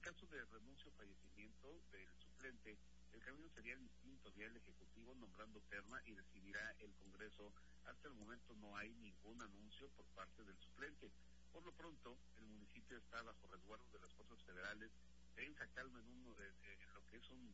caso de renuncio o fallecimiento del suplente, el camino sería distinto vía el Ejecutivo nombrando terna y decidirá el Congreso. Hasta el momento no hay ningún anuncio por parte del suplente. Por lo pronto, el municipio está bajo resguardo de las fuerzas federales. Tensa calma en lo que es un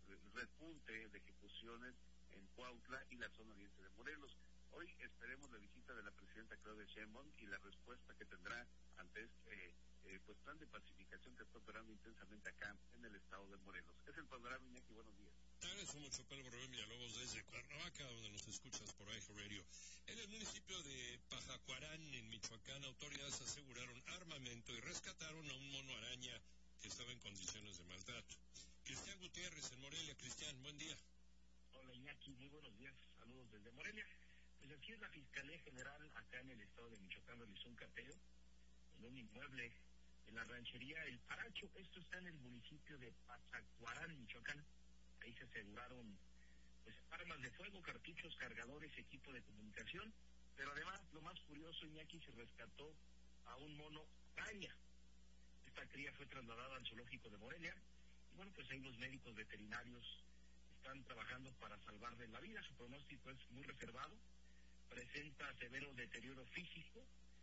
repunte de ejecuciones en Cuautla y la zona oriente de Morelos. Hoy esperemos la visita de la presidenta Claudia Sheinbaum y la respuesta que tendrá ante este plan de pacificación que está operando intensamente acá en el estado de Morelos. Es el panorama, Iñaki, buenos días. Te agradezco mucho, Pedro Rubén Villalobos, desde Cuernavaca, donde nos escuchas por iHeartRadio. En el municipio de Pajacuarán, en Michoacán, autoridades aseguraron armamento y rescataron a un mono araña que estaba en condiciones de maltrato. Cristian Gutiérrez, en Morelia. Cristian, buen día. Hola, Iñaki, muy buenos días. Saludos desde Morelia. Pues así es, la Fiscalía General acá en el estado de Michoacán realizó un cateo en un inmueble en la ranchería El Paracho. Esto está en el municipio de Pachacuarán, Michoacán. Ahí se aseguraron pues armas de fuego, cartuchos, cargadores, equipo de comunicación, pero además, lo más curioso, Iñaki, se rescató a un mono araña. Esta cría fue trasladada al zoológico de Morelia y bueno, pues ahí los médicos veterinarios están trabajando para salvarle la vida. Su pronóstico es muy reservado, presenta severo deterioro físico.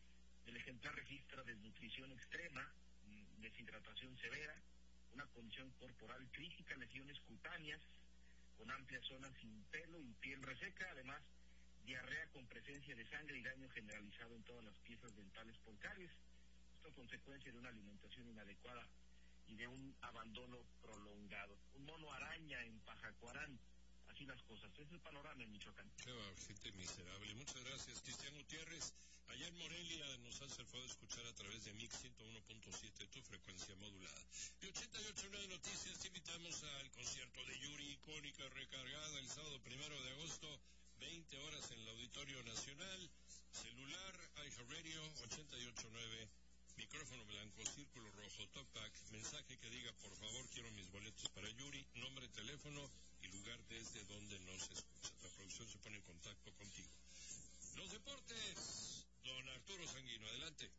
El ejemplar registra desnutrición extrema, deshidratación severa, una condición corporal crítica, lesiones cutáneas con amplias zonas sin pelo y piel reseca, además diarrea con presencia de sangre y daño generalizado en todas las piezas dentales por caries. Esto a consecuencia de una alimentación inadecuada y de un abandono prolongado. Un mono araña en Pajacuarán. Así las cosas. Ese es el panorama en Michoacán. Qué gente miserable. Muchas gracias, Cristian Gutiérrez. Allá en Morelia nos hace el favor de escuchar a través de Mix 101.7, tu frecuencia modulada. Y 88.9 Noticias, te invitamos al concierto de Yuri, icónica, recargada el sábado 1 de agosto, 20 horas en el Auditorio Nacional. Celular, iHeartRadio, 88.9. Micrófono blanco, círculo rojo, talkback, mensaje que diga, por favor, quiero mis boletos para Yuri, nombre, teléfono y lugar desde donde nos escucha. La producción se pone en contacto contigo. Los deportes, don Arturo Sanguino, adelante.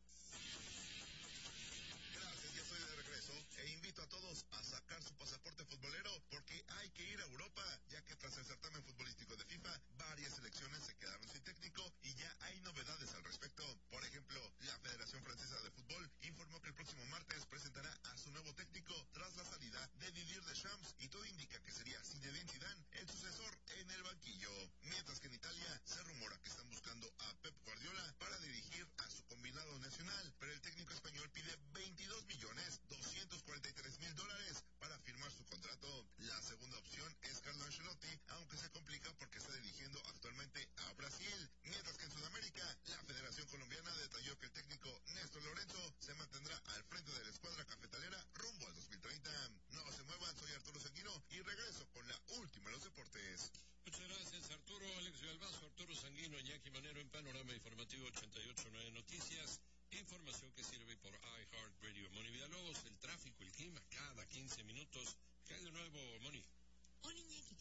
Gracias, ya estoy de regreso e invito a todos a sacar su pasaporte futbolero porque hay que ir a Europa, ya que tras el certamen futbolístico de FIFA, varias selecciones se quedaron sin técnico y ya hay novedades al respecto. Por ejemplo, la Federación Francesa de Fútbol informó que el próximo martes presentará a su nuevo técnico tras la salida de Didier Deschamps y todo indica que sería Zinedine Zidane el sucesor en el banquillo. Mientras que en Italia se rumora que están buscando a Pep Guardiola para dirigir a su combinado nacional, pero el técnico español pide $22.243.000 para firmar su contrato. La segunda opción es Carlo Ancelotti, aunque se complica porque está dirigiendo actualmente a Brasil. Mientras que en Sudamérica, la Federación Colombiana detalló que el técnico Néstor Lorenzo se mantendrá al frente de la escuadra cafetalera rumbo al 2030. No se muevan, soy Arturo Sanguino y regreso con la última de los deportes. Muchas gracias, Arturo. Alex Galvazo, Arturo Sanguino, Iñaki Manero en Panorama Informativo 88.9 Noticias. Información que sirve por iHeartRadio. Moni Villalobos, el tráfico, el clima, cada 15 minutos. ¿Qué hay de nuevo, Moni? Hola, Iñaki.